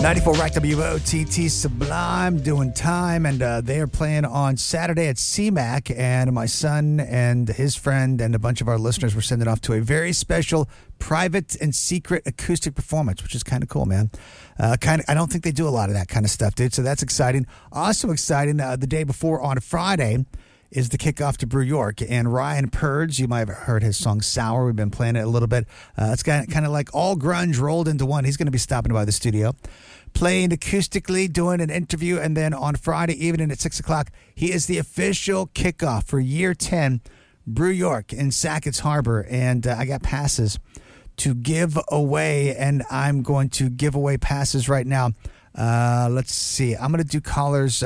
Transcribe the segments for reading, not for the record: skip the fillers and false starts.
94 Rack WOTT Sublime doing time, and they are playing on Saturday at CMAC, and my son and his friend and a bunch of our listeners were sending off to a very special private and secret acoustic performance, which is kind of cool, man. I don't think they do a lot of that kind of stuff, dude, so that's exciting. Also exciting, the day before on Friday is the kickoff to Brew York, and Ryan Purds, you might have heard his song Sour. We've been playing it a little bit. It's kind of like all grunge rolled into one. He's going to be stopping by the studio, playing acoustically, doing an interview, and then on Friday evening at 6 o'clock, he is the official kickoff for Year 10 Brew York in Sackett's Harbor, and I got passes to give away, and I'm going to give away passes right now. Let's see. I'm going to do callers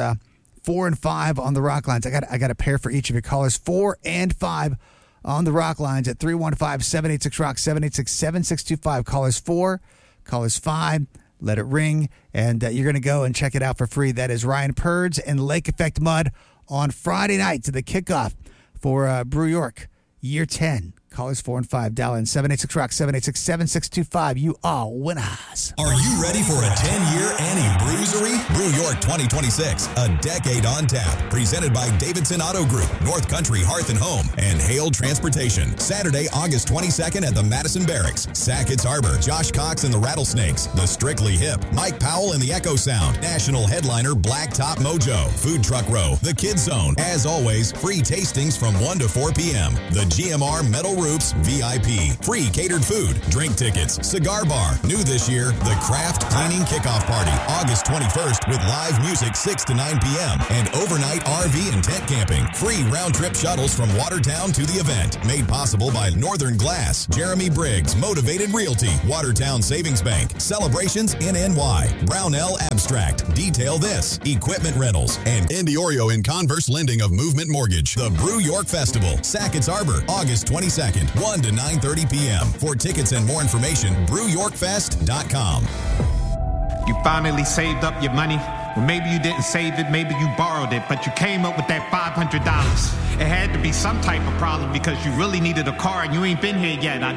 4 and 5 on the rock lines. I got a pair for each of you. Callers 4 and 5 on the rock lines at 315-786-ROCK, 786-7625. Callers 4, callers 5, let it ring, and you're going to go and check it out for free. That is Ryan Purds and Lake Effect Mud on Friday night to the kickoff for Brew York, Year 10. Callers 4 and 5. Dial in 786-ROCK, 786-7625. You are winners. Are you ready for a 10-year Annie Brewery? Brew York 2026, a decade on tap. Presented by Davidson Auto Group, North Country Hearth and Home, and Hale Transportation. Saturday, August 22nd at the Madison Barracks. Sackett's Harbor, Josh Cox and the Rattlesnakes, the Strictly Hip, Mike Powell and the Echo Sound, national headliner Blacktop Mojo, Food Truck Row, the Kids Zone. As always, free tastings from 1 to 4 p.m. The GMR Metal Roots VIP. Free catered food, drink tickets, cigar bar. New this year, the Craft Cleaning Kickoff Party, August 21st with live music 6 to 9 p.m. and overnight RV and tent camping. Free round-trip shuttles from Watertown to the event. Made possible by Northern Glass, Jeremy Briggs, Motivated Realty, Watertown Savings Bank, Celebrations in NY, Brownell Abstract, Detail This, Equipment Rentals, and Indy Oreo and Converse Lending of Movement Mortgage. The Brew York Festival, Sackett's Harbor, August 22nd. 1 to 9:30 p.m. For tickets and more information, brewyorkfest.com. You finally saved up your money. Well, maybe you didn't save it, maybe you borrowed it, but you came up with that $500. It had to be some type of problem because you really needed a car and you ain't been here yet. I